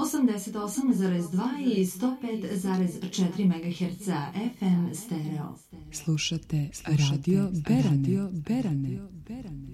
88,2 i 105,4 MHz FM stereo. Slušate Radio Berane.